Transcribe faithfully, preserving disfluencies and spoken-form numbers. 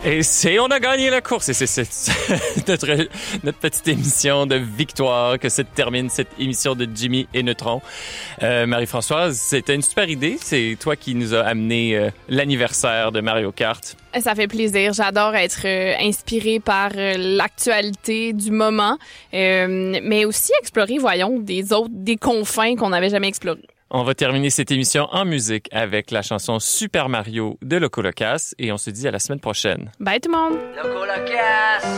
Et c'est on a gagné la course. Et c'est, c'est, c'est notre, notre petite émission de victoire que se termine cette émission de Jimmy et Neutron. Euh, Marie-Françoise, c'était une super idée. C'est toi qui nous a amené euh, l'anniversaire de Mario Kart. Ça fait plaisir. J'adore être euh, inspirée par euh, l'actualité du moment, euh, mais aussi explorer, voyons, des autres, des confins qu'on n'avait jamais explorés. On va terminer cette émission en musique avec la chanson Super Mario de Loco Locas et on se dit à la semaine prochaine. Bye tout le monde! Loco Locas!